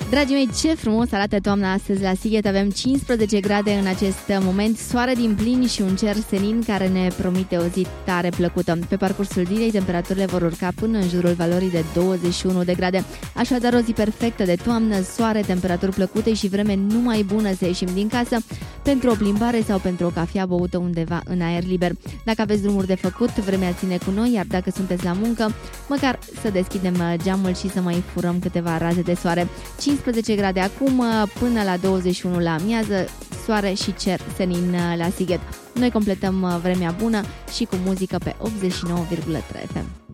Dragii mei, ce frumos arată toamna astăzi la Sighet. Avem 15 grade în acest moment, soare din plin și un cer senin care ne promite o zi tare plăcută. Pe parcursul zilei, temperaturile vor urca până în jurul valorii de 21 de grade. Așadar, o zi perfectă de toamnă, soare, temperaturi plăcute și vreme numai bună să ieșim din casă pentru o plimbare sau pentru o cafea băută undeva în aer liber. Dacă aveți drumuri de făcut, vremea ține cu noi, iar dacă sunteți la muncă, măcar să deschidem geamul și să mai furăm câteva raze de soare. 15 grade acum, până la 21 la amiază, soare și cer senin la Sighet. Noi completăm vremea bună și cu muzică pe 89,3 FM.